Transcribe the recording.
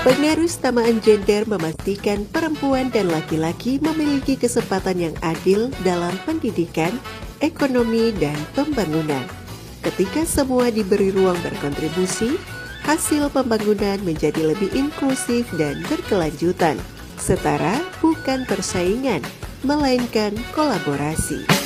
Pengaruhsamaan gender memastikan perempuan dan laki-laki memiliki kesempatan yang adil dalam pendidikan, ekonomi, dan pembangunan. Ketika semua diberi ruang berkontribusi, hasil pembangunan menjadi lebih inklusif dan berkelanjutan. Setara bukan persaingan, melainkan kolaborasi.